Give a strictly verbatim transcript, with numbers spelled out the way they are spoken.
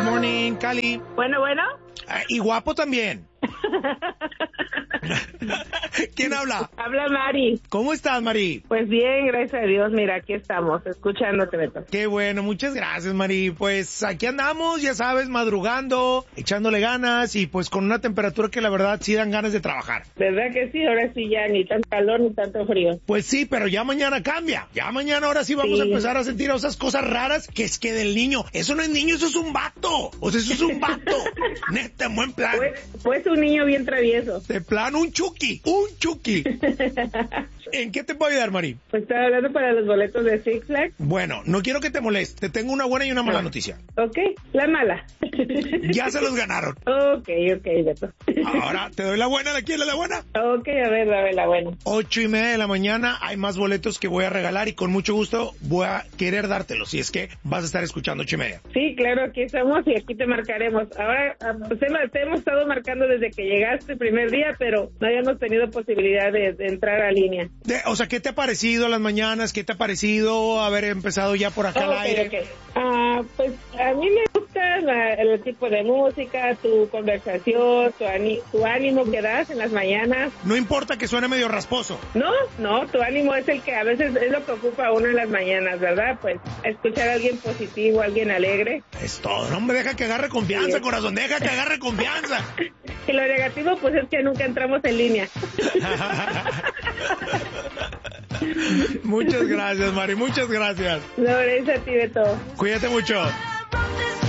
Good morning, Cali. Bueno, bueno. Ah, y guapo también. ¿Quién habla? Habla Mari. ¿Cómo estás, Mari? Pues bien, gracias a Dios. Mira, aquí estamos, escuchándote, Beto. Qué bueno, muchas gracias, Mari. Pues aquí andamos, ya sabes, madrugando, echándole ganas y pues con una temperatura que la verdad sí dan ganas de trabajar. ¿Verdad que sí? Ahora sí ya ni tanto calor ni tanto frío. Pues sí, pero ya mañana cambia. Ya mañana ahora sí vamos Sí. a empezar a sentir esas cosas raras que es que del niño. Eso no es niño, eso es un vato. O sea, eso es un vato. Neta, en buen plan. Pues, pues un niño bien travieso. De plan, un Chucky. Un Chucky. ¿En qué te puedo ayudar, Mari? Pues estaba hablando para los boletos de Six Flags. Bueno, no quiero que te moleste. Te tengo una buena y una mala noticia. Ok, la mala. Ya se los ganaron. Ok, ok, Beto. Ahora, te doy la buena. ¿De quién es la buena? Ok, a ver, a ver, la buena. Ocho y media de la mañana hay más boletos que voy a regalar y con mucho gusto voy a querer dártelos. Si es que vas a estar escuchando ocho y media. Sí, claro, aquí estamos y aquí te marcaremos. Ahora, ah, pues hemos- te hemos estado marcando desde que llegaste el primer día, pero no habíamos tenido posibilidad de, de entrar a línea. De- o sea, ¿qué te ha parecido las mañanas? ¿Qué te ha parecido haber empezado ya por acá al Ok, aire? ok. Ah, pues a mí me gusta la- el tipo de música, tu conversación, tu, ani- tu ánimo que das en las mañanas. No importa que suene medio rasposo. No, no, tu ánimo es el que a veces es lo que ocupa a uno en las mañanas, ¿verdad? Pues escuchar a alguien positivo, a alguien alegre. Es todo. No me deja que agarre confianza, Sí. corazón. Deja que agarre confianza. Y lo negativo, pues es que nunca entramos en línea. Muchas gracias, Mari. Muchas gracias. No, es a ti de todo. Cuídate mucho.